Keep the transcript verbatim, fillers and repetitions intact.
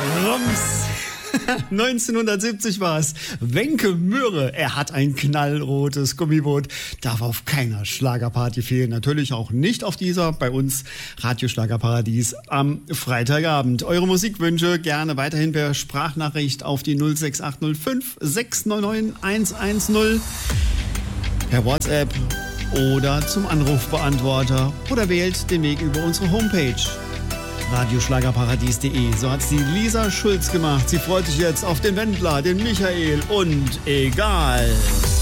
Rums. neunzehnhundertsiebzig war es. Wenke Möhre, er hat ein knallrotes Gummiboot. Darf auf keiner Schlagerparty fehlen. Natürlich auch nicht auf dieser, bei uns Radioschlagerparadies am Freitagabend. Eure Musikwünsche gerne weiterhin per Sprachnachricht auf die null sechs acht null fünf sechs neun neun eins eins null, per WhatsApp oder zum Anrufbeantworter oder wählt den Weg über unsere Homepage radioschlagerparadies punkt de. So hat es die Lisa Schulz gemacht. Sie freut sich jetzt auf den Wendler, den Michael und Egal.